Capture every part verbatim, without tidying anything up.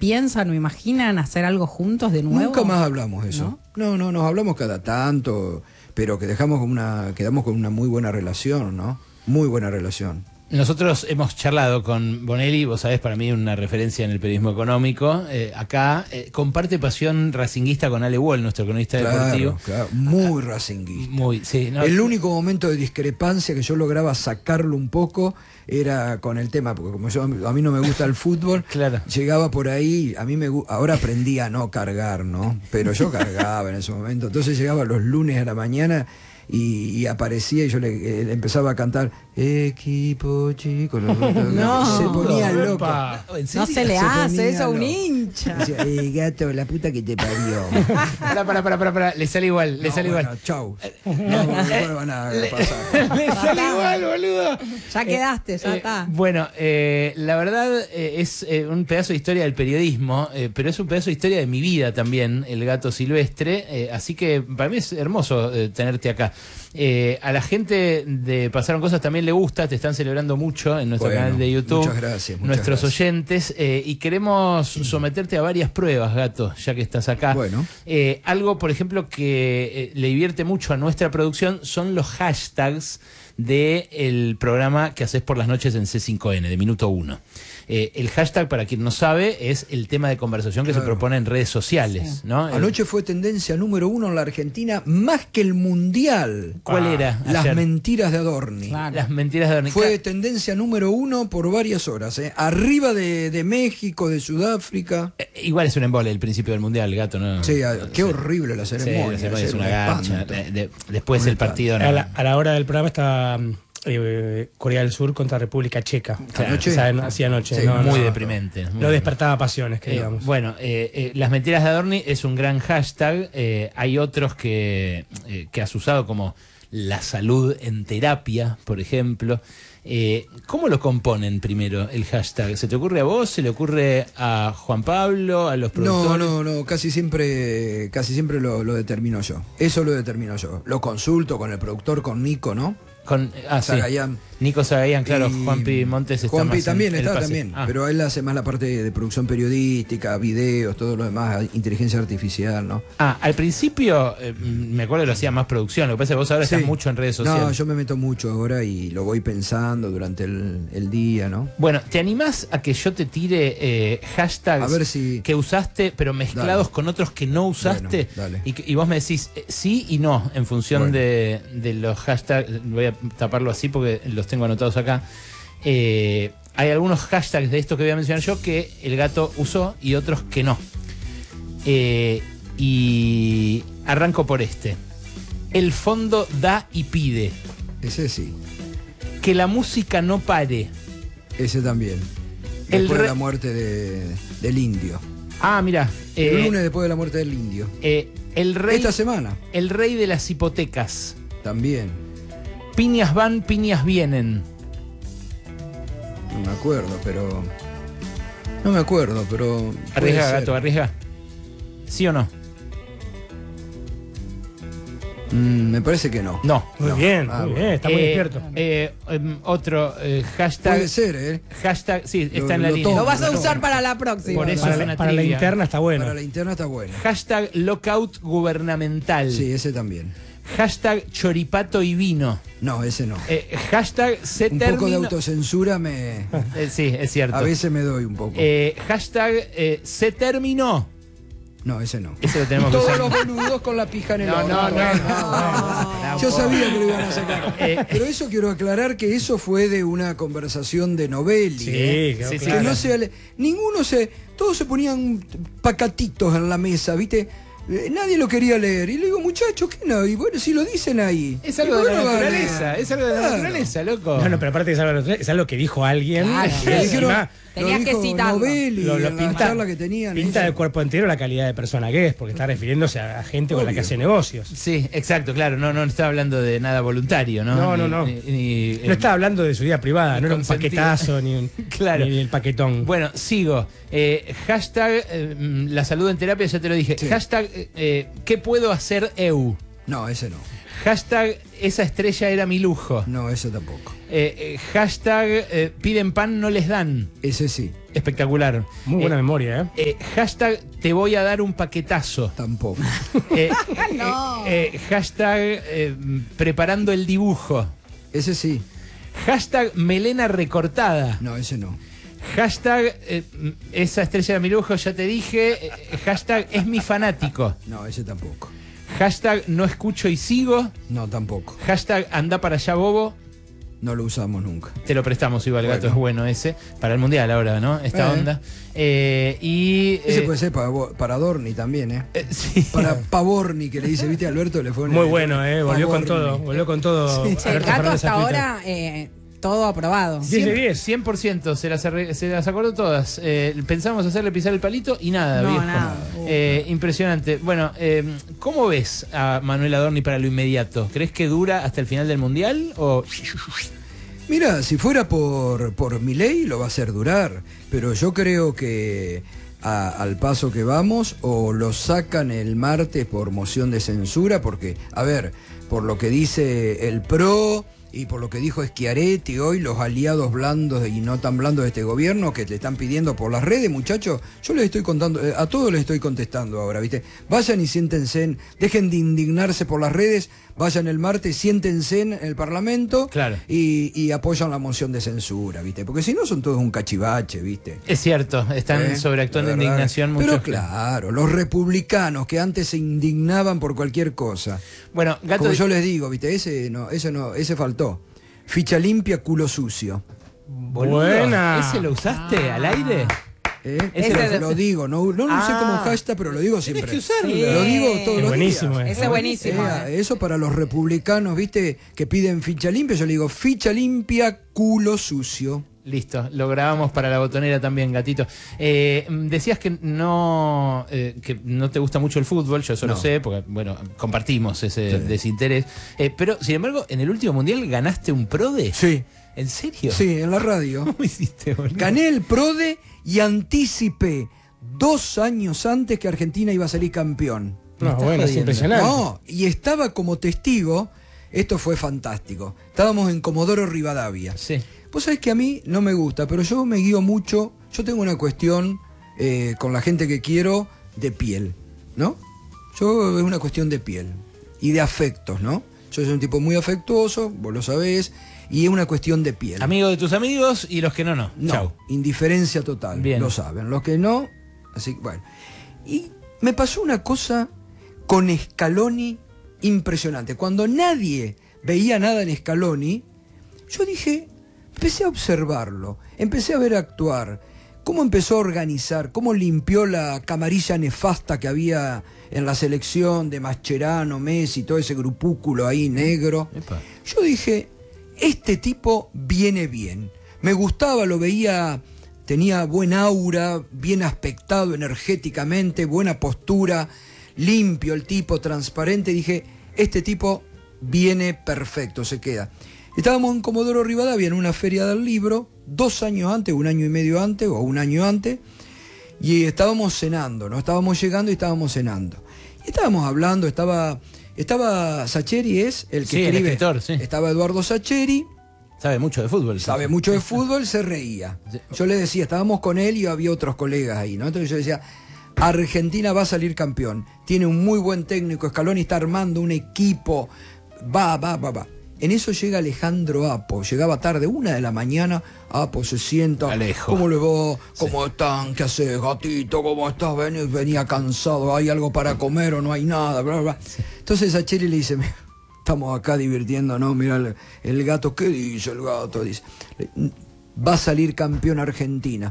piensan o imaginan hacer algo juntos de nuevo? Nunca más hablamos eso. No, no, no nos hablamos cada tanto, pero que dejamos con una, quedamos con una muy buena relación, ¿no? Muy buena relación. Nosotros hemos charlado con Bonelli, vos sabés, para mí una referencia en el periodismo económico. Eh, acá eh, comparte pasión racinguista con Ale Wall, nuestro cronista claro, deportivo. Claro, muy ah, racinguista. Muy, sí. No, el único momento de discrepancia que yo lograba sacarlo un poco era con el tema, porque como yo a mí no me gusta el fútbol, claro. Llegaba por ahí, a mí me ahora aprendí a no cargar, ¿no? Pero yo cargaba en ese momento. Entonces llegaba los lunes a la mañana y, y aparecía y yo le, le empezaba a cantar Equipo chico. No, se ponía no, loco. No se le se hace eso a un hincha. Decía, eh, gato, la puta que te parió. Pará, pará, pará, pará, pará. Le sale igual, le no, sale bueno, igual. Chau. No, no, no van a pasar. Le sale igual, boludo. Ya quedaste, ya eh, está. Eh, bueno, eh, la verdad eh, es eh, un pedazo de historia del periodismo, eh, pero es un pedazo de historia de mi vida también, el gato silvestre. Eh, así que para mí es hermoso eh, tenerte acá. Eh, a la gente de Pasaron Cosas también le gusta, te están celebrando mucho en nuestro bueno, canal de YouTube. Muchas gracias. Muchas nuestros gracias. oyentes, eh, y queremos someterte a varias pruebas, gato, ya que estás acá. Bueno. Eh, algo, por ejemplo, que eh, le divierte mucho a nuestra producción son los hashtags del programa que haces por las noches en C cinco N, de Minuto Uno. Eh, el hashtag, para quien no sabe, es el tema de conversación que claro. se propone en redes sociales, sí. ¿no? Anoche el... fue tendencia número uno en la Argentina, más que el mundial. ¿Cuál ah, era? Las ayer? mentiras de Adorni. Claro. Las mentiras de Adorni. Fue claro. tendencia número uno por varias horas, ¿eh? Arriba de, de México, de Sudáfrica. Eh, igual es un embole el principio del mundial, gato, ¿no? Sí, qué horrible la ceremonia. Sí, la ceremonia es una, una gacha. De, de, después un el partido. No. A, la, a la hora del programa está eh, Corea del Sur contra República Checa. Claro. ¿Anoche? O sea, así anoche. Sí, no, muy no, deprimente. Muy lo despertaba pasiones, que eh, digamos. Bueno, eh, eh, las mentiras de Adorni es un gran hashtag. Eh, hay otros que, eh, que has usado como la salud en terapia, por ejemplo. Eh, ¿Cómo lo componen primero el hashtag? ¿Se te ocurre a vos? ¿Se le ocurre a Juan Pablo? ¿A los productores? No, no, no, casi siempre, casi siempre lo, lo determino yo. Eso lo determino yo. Lo consulto con el productor, con Nico, ¿no? Con, ah, Sagayán. Sí. Nico Sagayán, claro, y Juanpi Montes está Juanpi más también en, está el también, ah. pero él hace más la parte de, de producción periodística, videos, todo lo demás, inteligencia artificial, ¿no? Ah, al principio, eh, me acuerdo que lo hacía más producción, lo que pasa es que vos ahora sí. estás mucho en redes sociales. No, yo me meto mucho ahora y lo voy pensando durante el, el día, ¿no? Bueno, ¿te animás a que yo te tire eh, hashtags a ver si... que usaste, pero mezclados dale. con otros que no usaste? Bueno, dale. Y, y vos me decís eh, sí y no, en función bueno. de, de los hashtags. Voy a taparlo así porque los tengo anotados acá. Eh, hay algunos hashtags de esto que voy a mencionar yo que el gato usó y otros que no. Eh, y arranco por este. El fondo da y pide. Ese sí. Que la música no pare. Ese también. El después re... de la muerte de, del indio. Ah, mira. Eh, el lunes después de la muerte del indio. Eh, el rey, Esta semana. El rey de las hipotecas. También. Piñas van, piñas vienen. No me acuerdo, pero... No me acuerdo, pero... Arriesga, gato, arriesga. ¿Sí o no? Mm, me parece que no. No. Muy no. bien, ah, muy bueno. bien, está muy eh, despierto. Eh, um, otro eh, hashtag... Puede ser, ¿eh? Hashtag, sí, lo, está en la lo línea. tomo, lo vas a lo usar tomo. para la próxima. Por eso para es la, una para la trivia. interna está bueno. Para la interna está bueno. Hashtag lockout gubernamental. Sí, ese también. Hashtag choripato y vino. No, ese no. Eh, hashtag se Un terminó... poco de autocensura me... Eh, sí, es cierto. A veces me doy un poco. Eh, hashtag eh, se terminó. No, ese no. Ese lo tenemos y que todos usar. los boludos con la pija en el No, ojo. no, no, no, no. no. Yo sabía que lo iban a sacar. Eh, Pero eso quiero aclarar que eso fue de una conversación de Novelli. Sí, ¿eh? claro, sí, sí, Que claro. no se... Ninguno se... Todos se ponían pacatitos en la mesa, ¿viste? Eh, nadie lo quería leer. Y le digo, muchachos, ¿qué no? Y bueno, si lo dicen ahí. Es algo ¿y de por la qué no van a naturaleza, leer? es algo de la Claro. naturaleza, loco. No, no, pero aparte de algo, es algo que dijo alguien. Claro. Y Le encima dijeron, Tenías lo que dijo citarlo. Novelli lo, lo en la pinta, charla que tenían. pinta eso. de cuerpo entero la calidad de persona que es, porque está refiriéndose a, a gente con la que Obvio. hace negocios. Sí, exacto, claro, no, no estaba hablando de nada voluntario, ¿no? No, no, Ni- no. ni- ni- No estaba hablando de su vida privada, ni no era un consentido. paquetazo ni, un, Claro. ni el paquetón. Bueno, sigo. Eh, hashtag eh, la salud en terapia, ya te lo dije. Sí. Hashtag eh, ¿qué puedo hacer eu? No, ese no. Hashtag esa estrella era mi lujo. No, ese tampoco. Eh, eh, hashtag eh, piden pan, no les dan. Ese sí. Espectacular. Muy buena Eh, memoria, ¿eh? eh, hashtag te voy a dar un paquetazo. Tampoco. Eh, No. eh, eh, hashtag eh, preparando el dibujo. Ese sí. Hashtag melena recortada. No, ese no. Hashtag eh, esa estrella de mi lujo, ya te dije. Eh, hashtag es mi fanático. No, ese tampoco. Hashtag no escucho y sigo. No, tampoco. Hashtag anda para allá bobo. No lo usamos nunca. Te lo prestamos igual, Bueno. gato, es bueno ese. Para el mundial ahora, ¿no? Esta Eh. onda. Eh, y. Ese eh, puede ser para, para Dorni también, ¿eh? eh, sí. Para Pavorni, que le dice, ¿viste? Alberto le fue Muy bueno, ¿eh? Volvió con Pavorni. todo. Volvió con todo. Sí. Che, el Alberto gato Fernández hasta a Twitter. ahora, eh, todo aprobado. diez de diez. cien por ciento se las, arre- se las acordó todas. Eh, pensamos hacerle pisar el palito y nada, No, viejo. nada. Eh, impresionante. Bueno, eh, ¿cómo ves a Manuel Adorni para lo inmediato? ¿Crees que dura hasta el final del mundial? O Mira, si fuera por, por Milei lo va a hacer durar, pero yo creo que a- al paso que vamos o lo sacan el martes por moción de censura, porque, a ver, por lo que dice el P R O y por lo que dijo Schiaretti hoy, los aliados blandos y no tan blandos de este gobierno que te están pidiendo por las redes, muchachos, yo les estoy contando, eh, a todos les estoy contestando ahora, ¿viste? Vayan y siéntense, en- dejen de indignarse por las redes, vayan el martes, siéntense en el Parlamento Claro. y, y apoyan la moción de censura, ¿viste? Porque si no son todos un cachivache, ¿viste? es cierto, están ¿Eh? sobreactuando La verdad. indignación Pero muchos. claro, los republicanos que antes se indignaban por cualquier cosa. Bueno, gato. Como yo les digo, ¿viste? Ese no, ese no, ese faltó. Ficha limpia, culo sucio. boludo, Buena. ¿Ese lo usaste al aire? ¿Eh? Ese Pero de- lo digo, no, no lo usé Ah. como hashtag, pero lo digo siempre. que usarlo. Sí. Lo digo todos Es los buenísimo, días. eh. Ese es buenísimo. Eh, eso para los republicanos, ¿viste? Que piden ficha limpia, yo le digo ficha limpia, culo sucio. Listo, lo grabamos para la botonera también, gatito. Eh, decías que no eh, que no te gusta mucho el fútbol, yo eso lo No. sé, porque bueno, compartimos ese Sí. desinterés. Eh, pero, sin embargo, en el último mundial ganaste un PRODE. Sí, ¿En serio? sí, en la radio. ¿Cómo hiciste, boludo? Gané el PRODE y anticipé dos años antes que Argentina iba a salir campeón. Me No, estás bueno, es jodiendo. impresionante. No, y estaba como testigo, esto fue fantástico. Estábamos en Comodoro Rivadavia. Sí. Vos sabés que a mí no me gusta, pero yo me guío mucho, yo tengo una cuestión eh, con la gente que quiero de piel, ¿no? Yo es una cuestión de piel y de afectos, ¿no? Yo soy un tipo muy afectuoso, vos lo sabés, y es una cuestión de piel. Amigo de tus amigos y los que no, no. No, Chau. indiferencia total, Bien. lo saben. Los que no, así, bueno. Y me pasó una cosa con Scaloni impresionante. Cuando nadie veía nada en Scaloni, yo dije, empecé a observarlo, empecé a ver actuar, cómo empezó a organizar, cómo limpió la camarilla nefasta que había en la selección de Mascherano, Messi, todo ese grupúsculo ahí negro. Epa. Yo dije, este tipo viene bien. Me gustaba, lo veía, tenía buen aura, bien aspectado energéticamente, buena postura, limpio el tipo, transparente. Dije, este tipo viene perfecto, se queda. Estábamos en Comodoro Rivadavia en una feria del libro, dos años antes, un año y medio antes, o un año antes, y estábamos cenando, ¿no? Estábamos llegando y estábamos cenando. Y estábamos hablando, estaba, estaba Sacheri, es el que Sí, el escribe. escritor, sí. Estaba Eduardo Sacheri, Sabe mucho de fútbol. sabe mucho de fútbol, se reía. Yo le decía, estábamos con él y había otros colegas ahí, ¿no? Entonces yo decía, Argentina va a salir campeón, tiene un muy buen técnico, Scaloni está armando un equipo, va, va, va, va. En eso llega Alejandro Apo, llegaba tarde, una de la mañana, Apo se sienta, Alejo. ¿cómo le va? ¿Cómo están? ¿Qué haces, gatito? ¿Cómo estás? Ven- venía cansado, ¿hay algo para comer o no hay nada? Bla, bla. Entonces a Cheri le dice, "Mira, estamos acá divirtiéndonos, mira el, el gato, ¿qué dice el gato? Dice, va a salir campeón Argentina.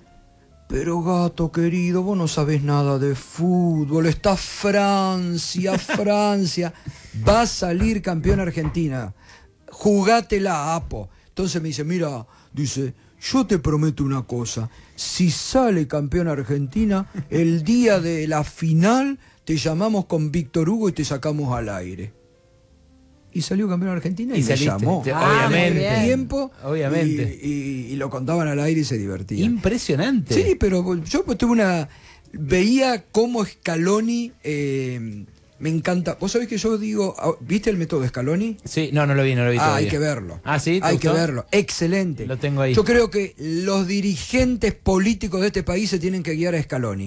Pero gato querido, vos no sabés nada de fútbol, está Francia, Francia, va a salir campeón Argentina, jugátela, Apo. Entonces me dice, mira, dice, yo te prometo una cosa, si sale campeón Argentina, el día de la final te llamamos con Víctor Hugo y te sacamos al aire. Y salió campeón Argentina y, Y me saliste, llamó. te- Ah, obviamente. muy bien. Tiempo, Obviamente. Y, y- y lo contaban al aire y se divertían. Impresionante. Sí, pero yo pues, tuve una... Veía cómo Scaloni eh, Me encanta. Vos sabés que yo digo, ¿viste el método Scaloni? Sí, no, no lo vi, no lo vi Ah, todavía. hay que verlo. Ah, sí, ¿te hay gustó? que verlo. Excelente. Lo tengo ahí. Yo creo que los dirigentes políticos de este país se tienen que guiar a Scaloni.